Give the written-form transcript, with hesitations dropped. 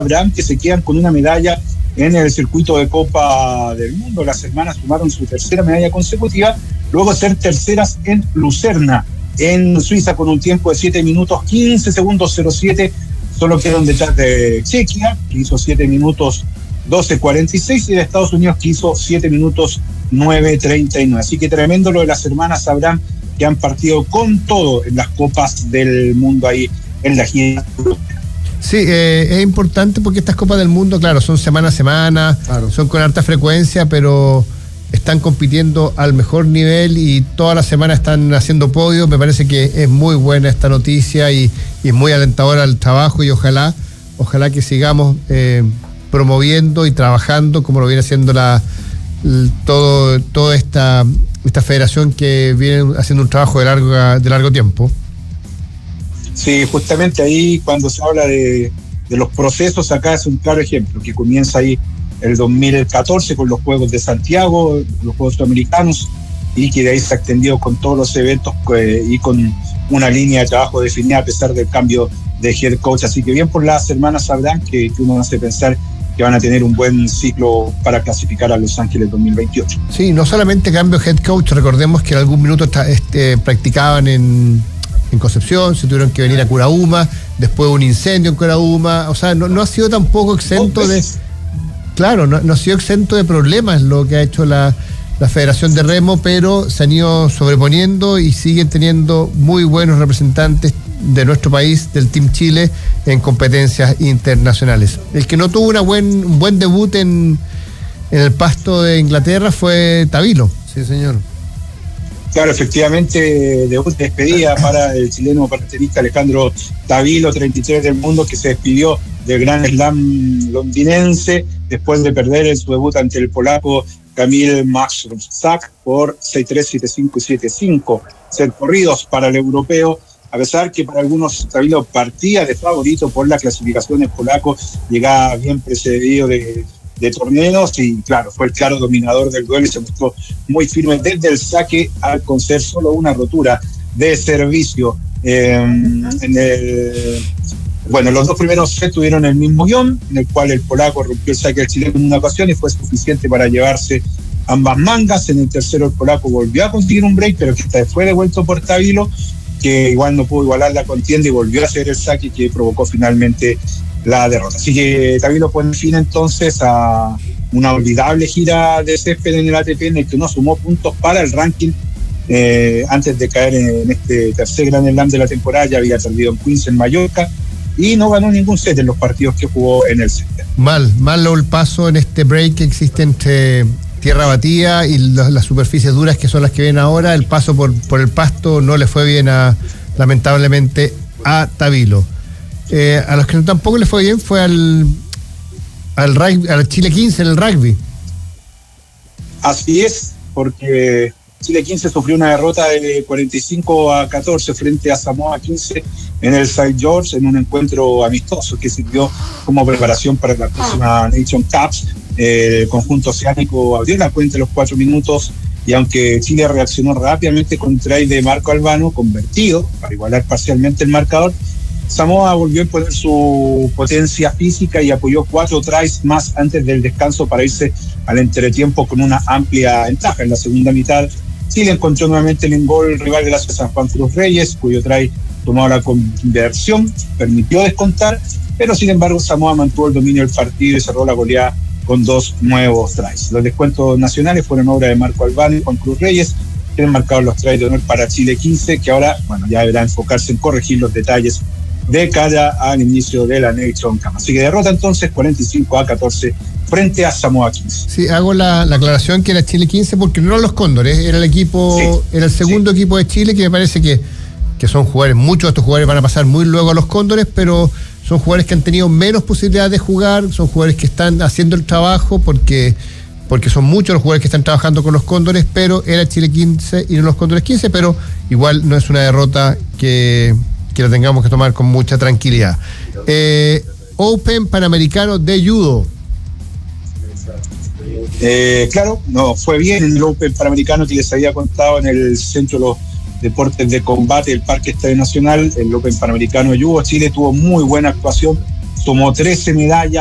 Sabrán que se quedan con una medalla en el circuito de Copa del Mundo. Las hermanas sumaron su tercera medalla consecutiva, luego de ser terceras en Lucerna, en Suiza, con un tiempo de 7 minutos 15 segundos 07. Solo quedan detrás de Chequia, que hizo 7 minutos 12:46, y de Estados Unidos, que hizo 7 minutos 9:39. Así que tremendo lo de las hermanas Sabrán, que han partido con todo en las Copas del Mundo ahí en la gira. Sí, es importante porque estas Copas del Mundo, claro, son semana a semana, claro, son con harta frecuencia, pero están compitiendo al mejor nivel y toda la semana están haciendo podios. Me parece que es muy buena esta noticia y es muy alentadora el trabajo, y ojalá que sigamos promoviendo y trabajando como lo viene haciendo toda esta federación, que viene haciendo un trabajo de largo tiempo. Sí, justamente ahí cuando se habla de los procesos, acá es un claro ejemplo, que comienza ahí el 2014 con los Juegos de Santiago, los Juegos Sudamericanos, y que de ahí se ha extendido con todos los eventos y con una línea de trabajo definida a pesar del cambio de head coach. Así que bien por las hermanas Sabrán, que uno hace pensar que van a tener un buen ciclo para clasificar a Los Ángeles 2028. Sí, no solamente cambio head coach, recordemos que en algún minuto practicaban en Concepción, se tuvieron que venir a Curauma, después un incendio en Curauma, o sea, no ha sido tampoco exento de... Claro, no ha sido exento de problemas lo que ha hecho la Federación de Remo, pero se han ido sobreponiendo y siguen teniendo muy buenos representantes de nuestro país, del Team Chile, en competencias internacionales. El que no tuvo un buen debut en el pasto de Inglaterra fue Tavilo. Sí, señor. Claro, efectivamente, debut de despedida para el chileno paratenista Alejandro Tavilo, 33 del mundo, que se despidió del Grand Slam londinense después de perder en su debut ante el polaco Kamil Maksutczak por 6-3, 7-5 y 7-5. Ser corridos para el europeo, a pesar que para algunos Tavilo partía de favorito por la clasificación del polaco, llegaba bien precedido de torneos y claro, fue el claro dominador del duelo y se mostró muy firme desde el saque, al conceder solo una rotura de servicio. Los dos primeros sets tuvieron el mismo guión, en el cual el polaco rompió el saque del chileno en una ocasión y fue suficiente para llevarse ambas mangas. En el tercero el polaco volvió a conseguir un break, pero que fue devuelto por Tavilo, que igual no pudo igualar la contienda y volvió a hacer el saque que provocó finalmente la derrota. Así que Tavilo pone fin entonces a una olvidable gira de césped en el ATP, en el que no sumó puntos para el ranking antes de caer en este tercer Grand Slam de la temporada. Ya había perdido en Queens, en Mallorca, y no ganó ningún set en los partidos que jugó en el césped. Mal el paso en este break que existe entre tierra batida y las superficies duras, que son las que vienen ahora. El paso por el pasto no le fue bien lamentablemente a Tavilo. A los que tampoco le fue bien fue al Chile 15 en el rugby. Así es, porque Chile 15 sufrió una derrota de 45-14 frente a Samoa 15 en el St. George, en un encuentro amistoso que sirvió como preparación para la próxima Nation Cups. El conjunto oceánico abrió la cuenta en los 4 minutos, y aunque Chile reaccionó rápidamente con try de Marco Albano, convertido para igualar parcialmente el marcador, Samoa volvió a imponer su potencia física y apoyó 4 tries más antes del descanso para irse al entretiempo con una amplia ventaja. En la segunda mitad, Chile encontró nuevamente el gol rival gracias a Juan Cruz Reyes, cuyo try tomó la conversión, permitió descontar, pero sin embargo Samoa mantuvo el dominio del partido y cerró la goleada con 2 nuevos tries. Los descuentos nacionales fueron obra de Marco Albano y Juan Cruz Reyes, que han marcado los tries de honor para Chile 15, que ahora ya deberá enfocarse en corregir los detalles de cara al inicio de la Nation Cup. Así que derrota entonces 45-14 frente a Samoa 15. Sí, hago la aclaración que era Chile 15 porque no eran los Cóndores, era el equipo, sí, era el segundo equipo de Chile, que me parece que son jugadores, muchos de estos jugadores van a pasar muy luego a los Cóndores, pero son jugadores que han tenido menos posibilidades de jugar, son jugadores que están haciendo el trabajo porque son muchos los jugadores que están trabajando con los Cóndores, pero era Chile 15 y no los Cóndores 15, pero igual no es una derrota que la tengamos que tomar con mucha tranquilidad. Open Panamericano de Judo. Claro, no fue bien en el Open Panamericano que les había contado en el Centro de los Deportes de Combate del Parque Estadio Nacional, el Open Panamericano de Judo. Chile tuvo muy buena actuación sumó 13 medallas